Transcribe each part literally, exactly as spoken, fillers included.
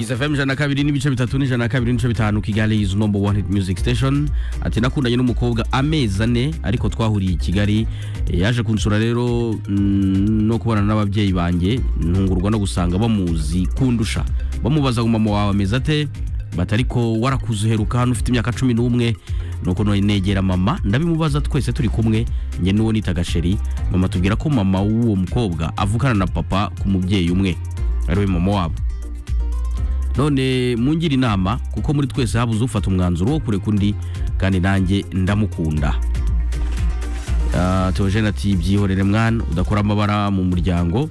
Kiss F M ijana kabiri n'ibice bitatu n'ijana kabiri n'ibice bitanu Kigali is number one hit music station. Ati nakundanye n'umukobwa amezi ane ariko twahuriye i Kigali, yaje kunsura rero no kubana n'ababyeyi banjye, ntungurwa no gusanga bamuzi kundusha. Bamubaza ngo mama wawe amezi ate, batariko warakuzuheruka hano ufite imyaka cumi n'umwe. Nuko no negera mama ndabimubaza twese turi kumwe, nge nuwo nitaga Sheri. Mama tubwira ko mama w'uwo mukobwa avukana na papa ku mubyeyi umwe ariwe mama wabo. None mungira inama kuko muri twese habuze ufata umwanzuro wo kure kundi kandi nanjye ndamukunda. Ah Theogene ati byihorere mwana udakora amabara mu muryango.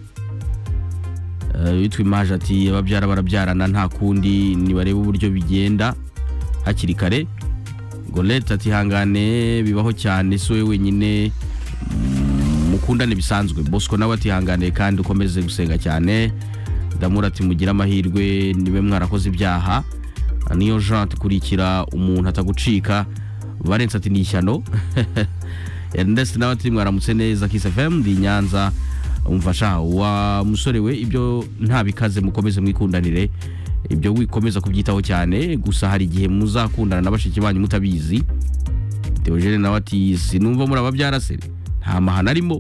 Yitwa Image ati ababyara barabyarana nta kundi ni bareba uburyo bigenda hakiri kare. Golette ati hangane bibaho cyane so wenyine mukundane bisanzwe. Bosco nawe ati hangane kandi ukomeze gusenga cyane. Damura ati mugira amahirwe niwe mwarakoze ibyaha. Niyo Jean kurikira umuntu atagucika. Valence ati nishyano. Ernest nawe ati mwaramutse neza Kiss F M di Nyanza. Umfasha wa musore we ibyo nta bikaze mukomeze mwikundanire. Ibyo wikomeza kubyitaho cyane gusa hari igihe muzakundana nabashiki banyu mutabizi. Theogene nawe ati sinumva muri ababyara se nta mahana arimo.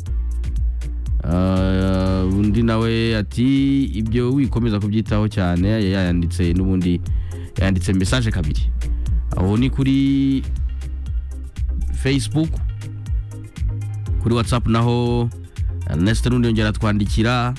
Uh, undi nawe ati ibyo wikomeza kubyitaho cyane yayanditse n'ubundi yanditse message kabiri. Aho ni kuri Facebook, kuri WhatsApp naho Ernest n'undi yongera twandikira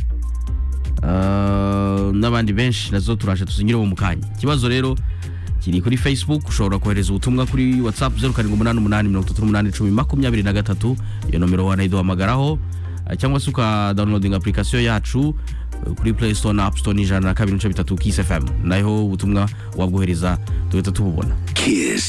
uh, n'abandi benshi nazo turashe tuzinyire mu mukanya. Kibazo rero kiri kuri Facebook, ushobora kohereza ubutumwa kuri WhatsApp zero karindwi umunani umunani mirongo itatu n'umunani icumi makumyabiri na gatatu, iyo nomero wanayiduhamagaraho cyangwa se uka downloading application yacu kuri Play Store na App Store ijana kabiri n'ibice bitatu Kiss F M, naho ubutumwa wabwohereza tugahita tububona. Kiss